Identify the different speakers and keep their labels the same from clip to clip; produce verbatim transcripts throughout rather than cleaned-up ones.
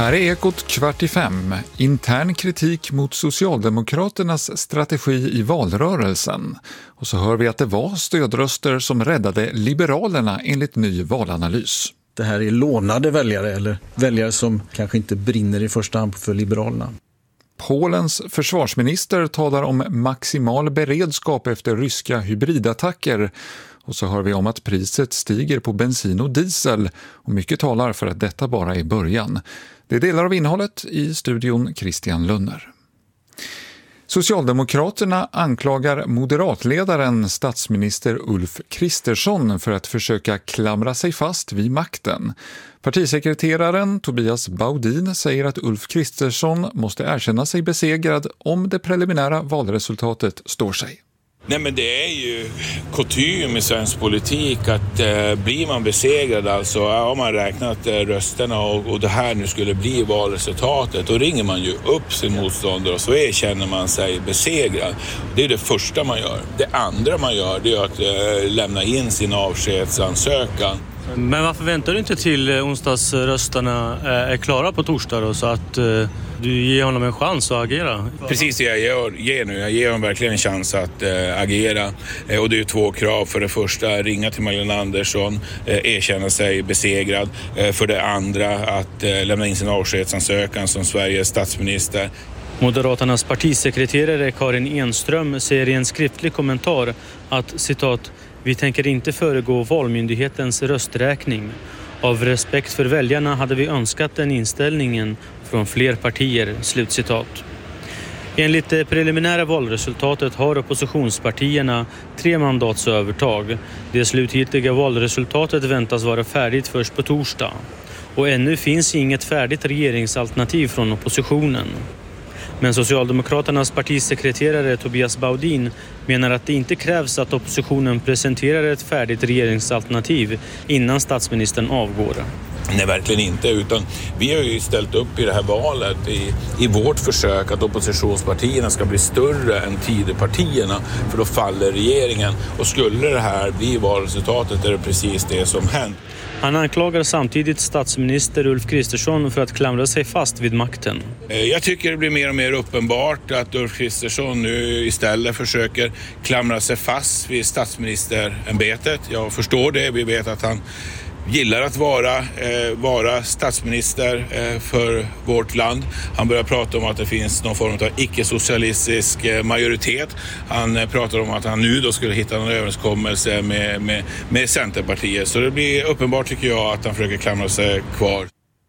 Speaker 1: Här är Ekot kvart i fem. Intern kritik mot Socialdemokraternas strategi i valrörelsen. Och så hör vi att det var stödröster som räddade Liberalerna enligt ny valanalys.
Speaker 2: Det här är lånade väljare eller väljare som kanske inte brinner i första hand för Liberalerna.
Speaker 1: Polens försvarsminister talar om maximal beredskap efter ryska hybridattacker. Och så hör vi om att priset stiger på bensin och diesel och mycket talar för att detta bara är början. Det är delar av innehållet i studion Christian Lunner. Socialdemokraterna anklagar moderatledaren statsminister Ulf Kristersson för att försöka klamra sig fast vid makten. Partisekreteraren Tobias Baudin säger att Ulf Kristersson måste erkänna sig besegrad om det preliminära valresultatet står sig.
Speaker 3: Nej, men det är ju kutym i svensk politik att eh, blir man besegrad, alltså har man räknat eh, rösterna och, och det här nu skulle bli valresultatet, då ringer man ju upp sin motståndare och så erkänner man sig besegrad. Det är det första man gör. Det andra man gör, det är att eh, lämna in sin avskedsansökan.
Speaker 4: Men varför väntar du inte till onsdagsrösterna är klara på torsdag då, så att eh, du ger honom en chans att agera?
Speaker 3: Precis det jag gör, ger nu. Jag ger honom verkligen en chans att eh, agera. Eh, och det är ju två krav. För det första, ringa till Magdalena Andersson, eh, erkänna sig besegrad. Eh, för det andra, att eh, lämna in sin avskedsansökan som Sveriges statsminister.
Speaker 4: Moderaternas partisekreterare Karin Enström säger i en skriftlig kommentar att, citat, vi tänker inte föregå valmyndighetens rösträkning. Av respekt för väljarna hade vi önskat den inställningen från fler partier, slutcitat. Enligt det preliminära valresultatet har oppositionspartierna tre mandatsövertag. Det slutgiltiga valresultatet väntas vara färdigt först på torsdag. Och ännu finns inget färdigt regeringsalternativ från oppositionen. Men Socialdemokraternas partisekreterare Tobias Baudin menar att det inte krävs att oppositionen presenterar ett färdigt regeringsalternativ innan statsministern avgår.
Speaker 3: Nej, verkligen inte, utan vi har ju ställt upp i det här valet i, i vårt försök att oppositionspartierna ska bli större än Tidöpartierna, för då faller regeringen, och skulle det här bli valresultatet är det precis det som hänt.
Speaker 4: Han anklagar samtidigt statsminister Ulf Kristersson för att klamra sig fast vid makten.
Speaker 3: Jag tycker det blir mer och mer uppenbart att Ulf Kristersson nu istället försöker klamra sig fast vid statsministerämbetet. Jag förstår det, vi vet att han gillar att vara, eh, vara statsminister eh, för vårt land. Han börjar prata om att det finns någon form av icke-socialistisk eh, majoritet. Han eh, pratar om att han nu då skulle hitta någon överenskommelse med, med, med Centerpartiet. Så det blir uppenbart, tycker jag, att han försöker klamra sig kvar.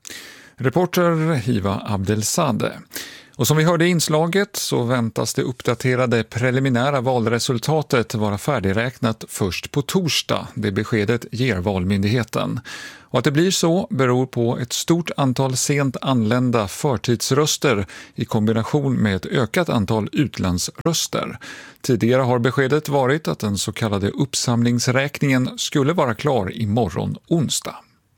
Speaker 1: Reporter Hiva Abdelsade. Och som vi hörde i inslaget så väntas det uppdaterade preliminära valresultatet vara färdigräknat först på torsdag. Det beskedet ger Valmyndigheten. Och att det blir så beror på ett stort antal sent anlända förtidsröster i kombination med ett ökat antal utlandsröster. Tidigare har beskedet varit att den så kallade uppsamlingsräkningen skulle vara klar imorgon onsdag.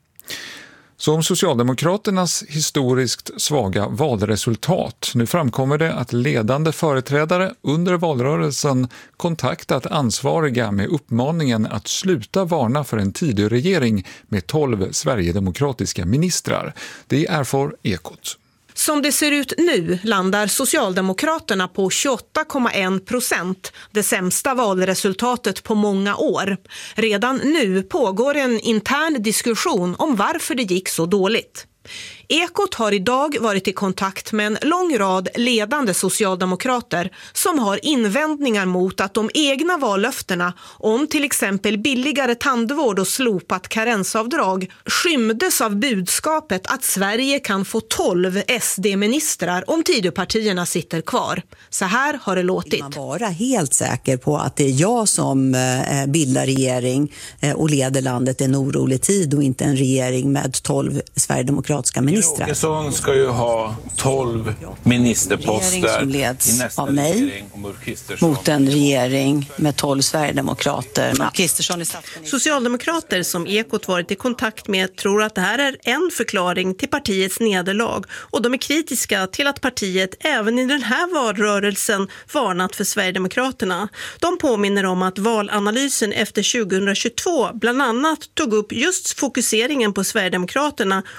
Speaker 1: Så om Socialdemokraternas historiskt svaga valresultat. Nu framkommer det att ledande företrädare under valrörelsen kontaktat ansvariga med uppmaningen att sluta varna för en tidig regering med tolv sverigedemokratiska ministrar. Det erfar Ekot.
Speaker 5: Som det ser ut nu landar Socialdemokraterna på tjugoåtta komma en procent, det sämsta valresultatet på många år. Redan nu pågår en intern diskussion om varför det gick så dåligt. Ekot har idag varit i kontakt med en lång rad ledande socialdemokrater som har invändningar mot att de egna vallöftena om till exempel billigare tandvård och slopat karensavdrag skymdes av budskapet att Sverige kan få tolv S D-ministrar om Tidöpartierna sitter kvar. Så här har det låtit.
Speaker 6: Man vara helt säker på att det är jag som eh, bildar regering eh, och leder landet en orolig tid och inte en regering med tolv sverigedemokratiska ministrar.
Speaker 3: Åkesson ska ju ha tolv ministerposter
Speaker 6: som leds
Speaker 3: i nästa
Speaker 6: av mig
Speaker 3: regering
Speaker 6: mot en regering med tolv sverigedemokrater.
Speaker 5: Socialdemokrater som Ekot varit i kontakt med tror att det här är en förklaring till partiets nederlag, och de är kritiska till att partiet även i den här valrörelsen varnat för Sverigedemokraterna. De påminner om att valanalysen efter tjugohundratjugotvå bland annat tog upp just fokuseringen på Sverigedemokraterna och vikten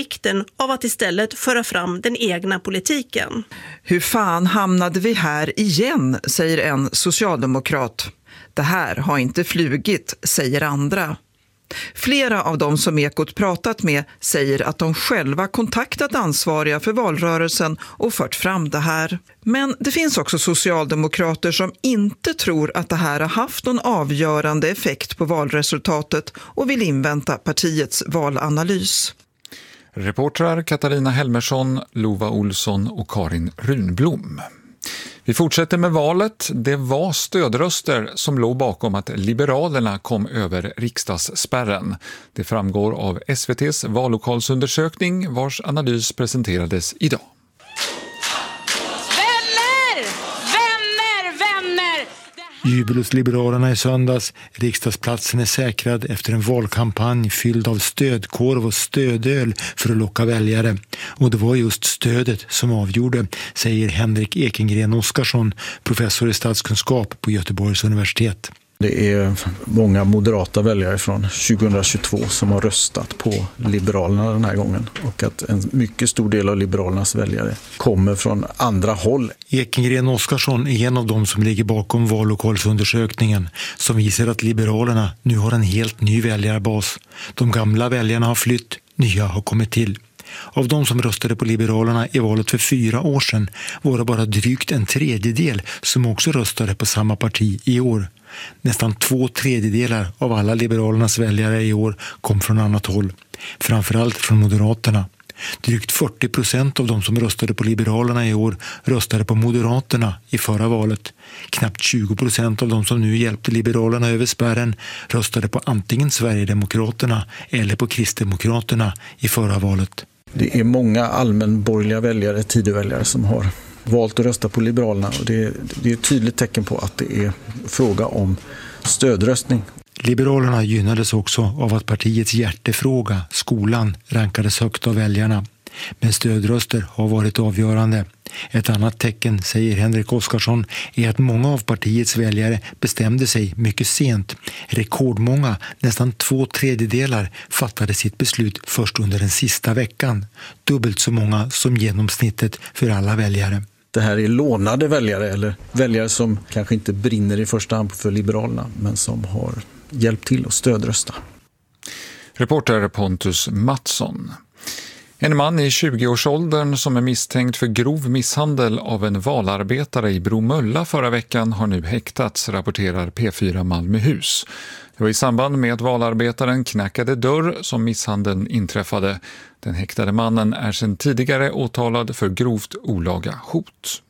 Speaker 5: vikten av att istället föra fram den egna politiken.
Speaker 7: Hur fan hamnade vi här igen, säger en socialdemokrat. Det här har inte flugit, säger andra. Flera av dem som Ekot pratat med säger att de själva kontaktat ansvariga för valrörelsen och fört fram det här. Men det finns också socialdemokrater som inte tror att det här har haft någon avgörande effekt på valresultatet och vill invänta partiets valanalys.
Speaker 1: Reportrar Katarina Helmersson, Lova Olsson och Karin Runblom. Vi fortsätter med valet. Det var stödröster som låg bakom att Liberalerna kom över riksdagsspärren. Det framgår av S V T:s vallokalsundersökning vars analys presenterades idag.
Speaker 8: Vänner! Vänner! Vänner!
Speaker 9: Jubel hos Liberalerna i söndags. Riksdagsplatsen är säkrad efter en valkampanj fylld av stödkorv och stödöl för att locka väljare. Och det var just stödet som avgjorde, säger Henrik Ekengren Oskarsson, professor i statskunskap på Göteborgs universitet.
Speaker 2: Det är många moderata väljare från tjugohundratjugotvå som har röstat på Liberalerna den här gången. Och att en mycket stor del av Liberalernas väljare kommer från andra håll.
Speaker 9: Ekengren Oskarsson är en av dem som ligger bakom vallokalsundersökningen som visar att Liberalerna nu har en helt ny väljarbas. De gamla väljarna har flytt, nya har kommit till. Av de som röstade på Liberalerna i valet för fyra år sedan var det bara drygt en tredjedel som också röstade på samma parti i år. Nästan två tredjedelar av alla Liberalernas väljare i år kom från annat håll, framförallt från Moderaterna. Drygt fyrtio procent av de som röstade på Liberalerna i år röstade på Moderaterna i förra valet. Knappt tjugo procent av de som nu hjälpte Liberalerna över spärren röstade på antingen Sverigedemokraterna eller på Kristdemokraterna i förra valet.
Speaker 2: Det är många allmänborgerliga väljare, tideväljare som har valt att rösta på Liberalerna och det är, det är ett tydligt tecken på att det är fråga om stödröstning.
Speaker 9: Liberalerna gynnades också av att partiets hjärtefråga, skolan, rankades högt av väljarna. Men stödröster har varit avgörande. Ett annat tecken, säger Henrik Oskarsson, är att många av partiets väljare bestämde sig mycket sent. Rekordmånga, nästan två tredjedelar, fattade sitt beslut först under den sista veckan. Dubbelt så många som genomsnittet för alla väljare.
Speaker 2: Det här är lånade väljare eller väljare som kanske inte brinner i första hand för Liberalerna men som har hjälpt till att stödrösta.
Speaker 1: Reporter Pontus Mattsson. En man i tjugoårsåldern som är misstänkt för grov misshandel av en valarbetare i Bromölla förra veckan har nu häktats, rapporterar P fyra Malmöhus. Det var i samband med att valarbetaren knackade dörr som misshandeln inträffade. Den häktade mannen är sedan tidigare åtalad för grovt olaga hot.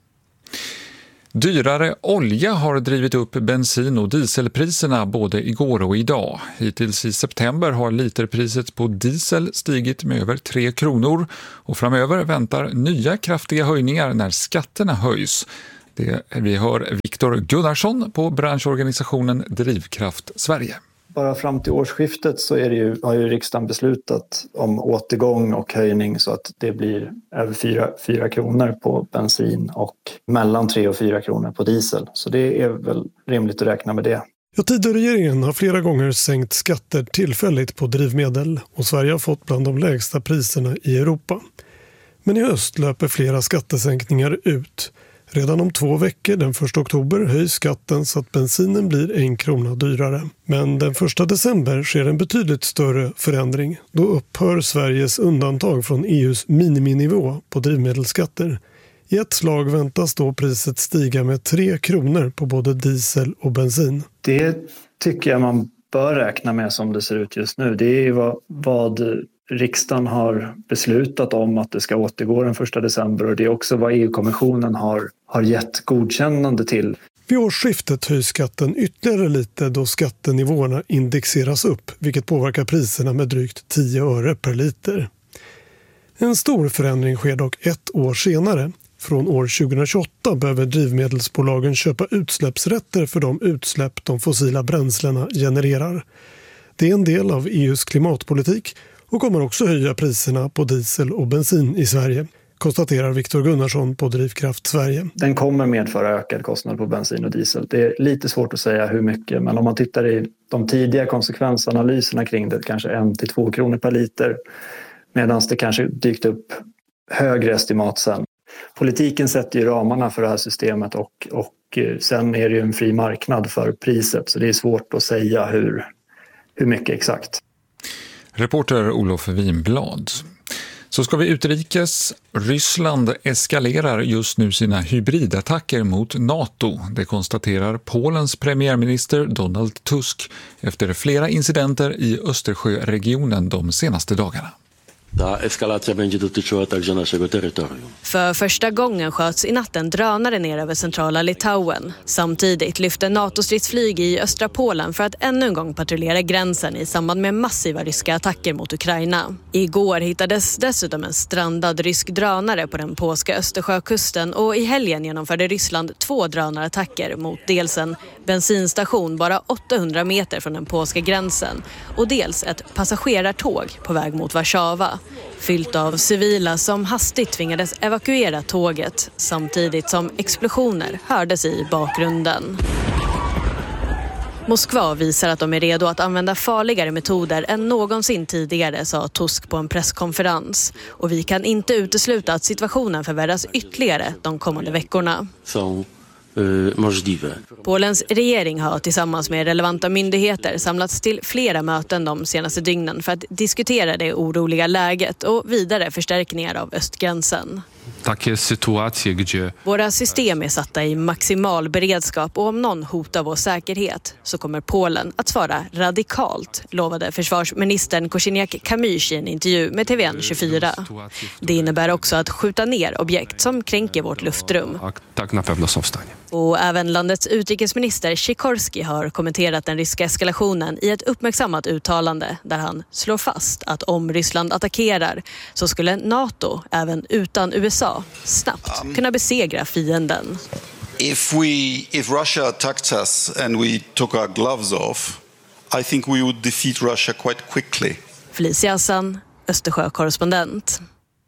Speaker 1: Dyrare olja har drivit upp bensin- och dieselpriserna både igår och idag. Hittills i september har literpriset på diesel stigit med över tre kronor och framöver väntar nya kraftiga höjningar när skatterna höjs. Det vi hör Viktor Gunnarsson på branschorganisationen Drivkraft Sverige.
Speaker 10: Bara fram till årsskiftet så är det ju, har ju riksdagen beslutat om återgång och höjning så att det blir över fyra kronor på bensin och mellan tre och fyra kronor på diesel. Så det är väl rimligt att räkna med det.
Speaker 11: Ja, Tidöregeringen har flera gånger sänkt skatter tillfälligt på drivmedel och Sverige har fått bland de lägsta priserna i Europa. Men i höst löper flera skattesänkningar ut. Redan om två veckor, den första oktober, höjs skatten så att bensinen blir en krona dyrare. Men den första december sker en betydligt större förändring. Då upphör Sveriges undantag från E U:s miniminivå på drivmedelsskatter. I ett slag väntas då priset stiga med tre kronor på både diesel och bensin.
Speaker 10: Det tycker jag man bör räkna med som det ser ut just nu. Det är vad, vad riksdagen har beslutat om att det ska återgå den första december och det är också vad E U-kommissionen har, har gett godkännande till.
Speaker 11: Vid årsskiftet höjs skatten ytterligare lite då skattenivåerna indexeras upp, vilket påverkar priserna med drygt tio öre per liter. En stor förändring sker dock ett år senare. Från år tjugohundratjugoåtta behöver drivmedelsbolagen köpa utsläppsrätter för de utsläpp de fossila bränslena genererar. Det är en del av E U:s klimatpolitik och kommer också höja priserna på diesel och bensin i Sverige, konstaterar Viktor Gunnarsson på Drivkraft Sverige.
Speaker 10: Den kommer medföra ökad kostnad på bensin och diesel. Det är lite svårt att säga hur mycket, men om man tittar i de tidiga konsekvensanalyserna kring det, kanske en till två kronor per liter. Medan det kanske dykt upp högre estimat sen. Politiken sätter ju ramarna för det här systemet och, och sen är det ju en fri marknad för priset, så det är svårt att säga hur, hur mycket exakt.
Speaker 1: Reporter Olof Winblad. Så ska vi utrikes. Ryssland eskalerar just nu sina hybridattacker mot NATO. Det konstaterar Polens premiärminister Donald Tusk efter flera incidenter i Östersjöregionen de senaste dagarna.
Speaker 12: För första gången sköts i natten drönare ner över centrala Litauen. Samtidigt lyfte NATO-stridsflyg i östra Polen för att ännu en gång patrullera gränsen i samband med massiva ryska attacker mot Ukraina. Igår hittades dessutom en strandad rysk drönare på den polska Östersjökusten och i helgen genomförde Ryssland två drönarattacker mot dels en bensinstation bara åttahundra meter från den polska gränsen och dels ett passagerartåg på väg mot Warszawa. Fyllt av civila som hastigt tvingades evakuera tåget samtidigt som explosioner hördes i bakgrunden. Moskva visar att de är redo att använda farligare metoder än någonsin tidigare, sa Tusk på en presskonferens. Och vi kan inte utesluta att situationen förvärras ytterligare de kommande veckorna. Så. Polens regering har tillsammans med relevanta myndigheter samlats till flera möten de senaste dygnen för att diskutera det oroliga läget och vidare förstärkningar av östgränsen. Våra system är satta i maximal beredskap och om någon hotar vår säkerhet så kommer Polen att svara radikalt, lovade försvarsministern Kosiniak-Kamysz i en intervju med T V N tjugofyra. Det innebär också att skjuta ner objekt som kränker vårt luftrum. Och även landets utrikesminister Sikorski har kommenterat den ryska eskalationen i ett uppmärksammat uttalande där han slår fast att om Ryssland attackerar så skulle NATO, även utan U S A, snabbt kunna besegra fienden.
Speaker 13: If we if Russia attacked us and we took our gloves off, I think we would defeat Russia quite quickly.
Speaker 12: Felicia Hassan, Östersjö-korrespondent.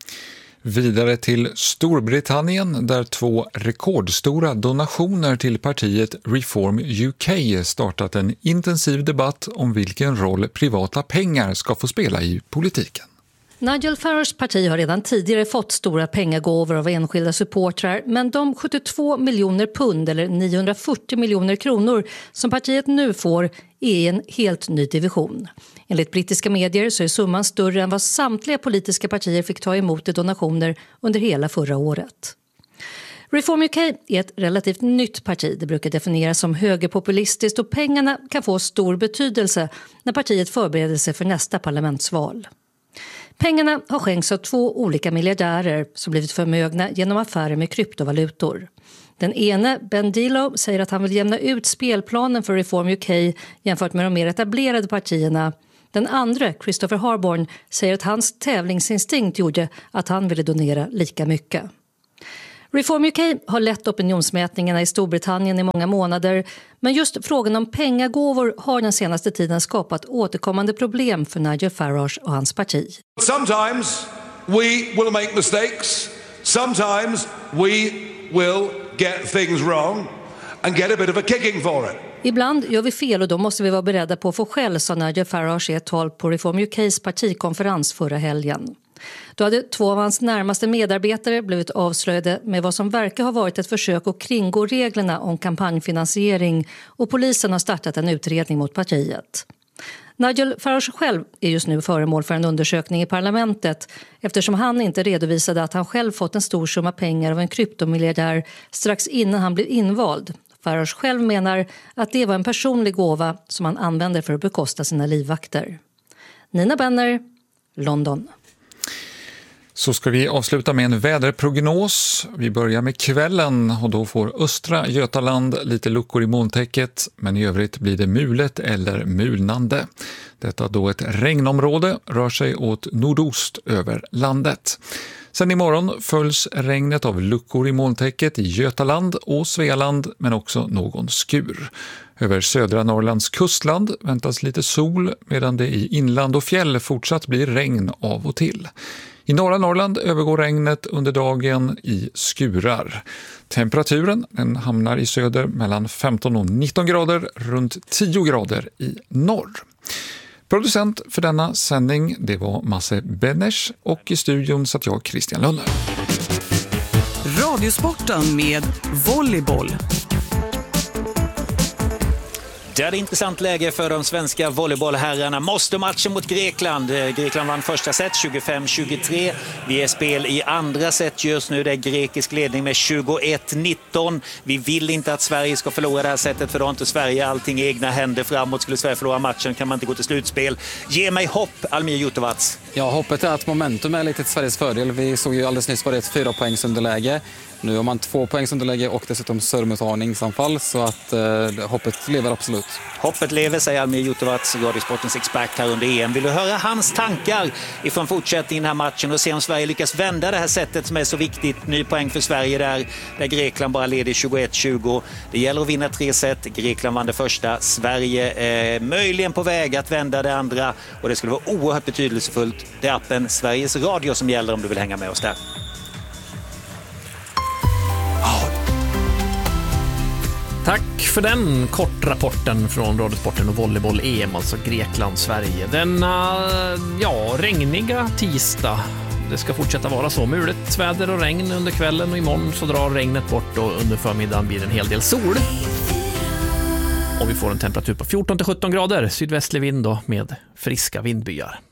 Speaker 1: Vidare till Storbritannien där två rekordstora donationer till partiet Reform U K startat en intensiv debatt om vilken roll privata pengar ska få spela i politiken.
Speaker 14: Nigel Farages parti har redan tidigare fått stora pengagåvor av enskilda supportrar, men de sjuttiotvå miljoner pund eller niohundrafyrtio miljoner kronor som partiet nu får är en helt ny division. Enligt brittiska medier så är summan större än vad samtliga politiska partier fick ta emot i donationer under hela förra året. Reform U K är ett relativt nytt parti. Det brukar definieras som högerpopulistiskt och pengarna kan få stor betydelse när partiet förbereder sig för nästa parlamentsval. Pengarna har skänkts av två olika miljardärer som blivit förmögna genom affärer med kryptovalutor. Den ene, Ben Dilo, säger att han vill jämna ut spelplanen för Reform U K jämfört med de mer etablerade partierna. Den andra, Christopher Harborn, säger att hans tävlingsinstinkt gjorde att han ville donera lika mycket. Reform U K har lett opinionsmätningarna i Storbritannien i många månader, men just frågan om pengagåvor har den senaste tiden skapat återkommande problem för Nigel Farage och hans parti.
Speaker 15: Sometimes we will make mistakes. Sometimes we will get things wrong and get a bit of a kicking for it.
Speaker 14: Ibland gör vi fel och då måste vi vara beredda på att få skäll, sa Nigel Farage i ett tal på Reform U K:s partikonferens förra helgen. Då hade två av hans närmaste medarbetare blivit avslöjade med vad som verkar ha varit ett försök att kringgå reglerna om kampanjfinansiering och polisen har startat en utredning mot partiet. Nigel Farage själv är just nu föremål för en undersökning i parlamentet eftersom han inte redovisade att han själv fått en stor summa pengar av en kryptomiljardär strax innan han blev invald. Farage själv menar att det var en personlig gåva som han använde för att bekosta sina livvakter. Nina Benner, London.
Speaker 1: Så ska vi avsluta med en väderprognos. Vi börjar med kvällen och då får östra Götaland lite luckor i molntäcket, men i övrigt blir det mulet eller mulnande. Detta då ett regnområde rör sig åt nordost över landet. Sen imorgon följs regnet av luckor i molntäcket i Götaland och Svealand, men också någon skur. Över södra Norrlands kustland väntas lite sol, medan det i inland och fjäll fortsatt blir regn av och till. I norra Norrland övergår regnet under dagen i skurar. Temperaturen den hamnar i söder mellan femton och nitton grader, runt tio grader i norr. Producent för denna sändning, det var Masse Benesch och i studion satt jag, Christian Lönner.
Speaker 16: Radiosporten med volleyboll.
Speaker 17: Det är ett intressant läge för de svenska volleybollherrarna. Måste matchen mot Grekland. Grekland vann första set tjugofem tjugotre. Vi är spel i andra set just nu. Det är grekisk ledning med tjugoett nitton. Vi vill inte att Sverige ska förlora det här setet, för då har inte Sverige allting i egna händer framåt. Skulle Sverige förlora matchen kan man inte gå till slutspel. Ge mig hopp, Almir Jutovac.
Speaker 18: Ja, hoppet är att momentum är lite till Sveriges fördel. Vi såg ju alldeles nyss var det ett fyra poängs underläge. Nu har man två poängs underläge och dessutom servemottagningsanfall, så att eh, hoppet lever absolut.
Speaker 17: Hoppet lever, säger Almir Jutovac, Radiosportens expert här under E M. Vill du höra hans tankar ifrån fortsättningen i den här matchen och se om Sverige lyckas vända det här sättet som är så viktigt? Ny poäng för Sverige där, där Grekland bara leder tjugoett tjugo. Det gäller att vinna tre set. Grekland vann det första. Sverige är möjligen på väg att vända det andra, och det skulle vara oerhört betydelsefullt. Det är appen Sveriges Radio som gäller om du vill hänga med oss där.
Speaker 19: Tack för den kortrapporten från Radiosporten och volleyboll-E M, alltså Grekland-Sverige. Denna, ja, regniga tisdag. Det ska fortsätta vara så. Mulet väder och regn under kvällen, och imorgon så drar regnet bort och under förmiddagen blir det en hel del sol. Och vi får en temperatur på fjorton till sjutton grader, sydvästlig vind då, med friska vindbyar.